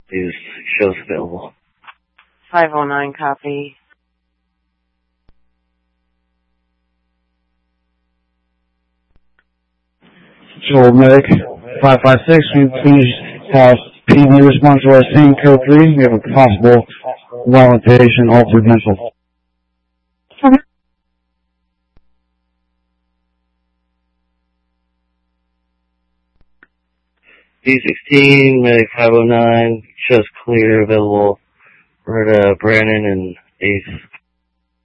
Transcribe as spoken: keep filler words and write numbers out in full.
These shows available. five oh nine, copy. Joel Medic, five five six, will you please have P D respond to our scene code three? We have a possible violent patient, altered mental. D sixteen, Medic five oh nine, shows clear, available. We're at uh, Brandon and Ace